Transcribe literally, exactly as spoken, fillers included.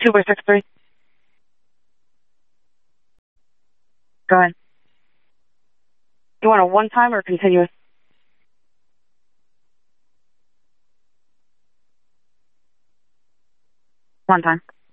two by six three. Go ahead. You want a one-time or continuous? One time.